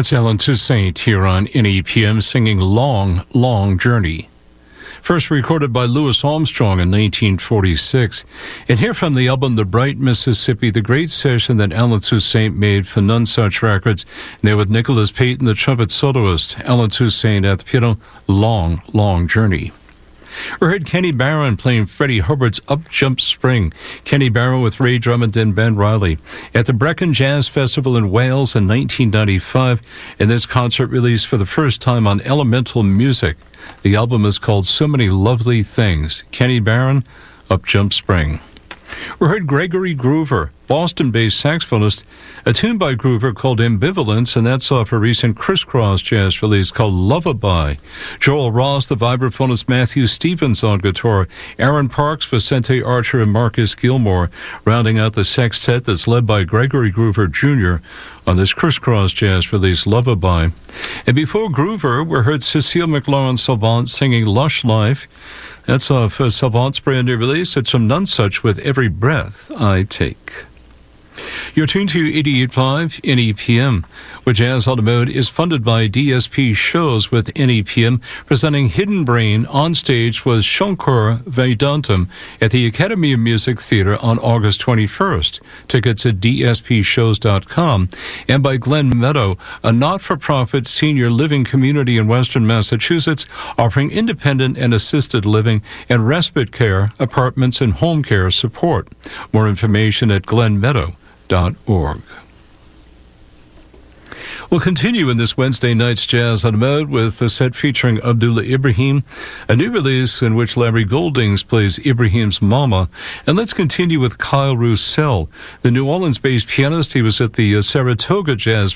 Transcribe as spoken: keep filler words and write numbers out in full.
That's Alan Toussaint here on N E P M singing Long, Long Journey. First recorded by Louis Armstrong in nineteen forty-six. And here from the album The Bright Mississippi, the great session that Alan Toussaint made for None Such Records. And there with Nicholas Payton, the trumpet soloist, Alan Toussaint at the piano, Long, Long Journey. We heard Kenny Barron playing Freddie Hubbard's Up Jump Spring. Kenny Barron with Ray Drummond and Ben Riley at the Brecon Jazz Festival in Wales in nineteen ninety-five. And this concert released for the first time on Elemental Music. The album is called So Many Lovely Things. Kenny Barron, Up Jump Spring. We heard Gregory Groover, Boston-based saxophonist, a tune by Groover called Ambivalence, and that's off a recent Crisscross jazz release called Lullaby. Joel Ross, the vibraphonist, Matthew Stevens on guitar, Aaron Parks, Vicente Archer, and Marcus Gilmore, rounding out the sextet that's led by Gregory Groover Junior on this Crisscross jazz release Lullaby. And before Groover, we heard Cecile McLaurin Salvant singing Lush Life. That's off uh, Salvant's brand new release. It's from None Such with Every Breath I Take. You're tuned to eighty-eight point five N E P M, where Jazz on the Mode is funded by D S P Shows with N E P M, presenting Hidden Brain on stage with Shankar Vedantam at the Academy of Music Theater on August twenty-first. Tickets at D S P shows dot com. And by Glen Meadow, a not-for-profit senior living community in Western Massachusetts offering independent and assisted living and respite care, apartments, and home care support. More information at glen meadow dot org. We'll continue in this Wednesday night's Jazz on the Mode with a set featuring Abdullah Ibrahim, a new release in which Larry Goldings plays Ibrahim's mama. And let's continue with Kyle Roussel, the New Orleans-based pianist. He was at the uh, Saratoga Jazz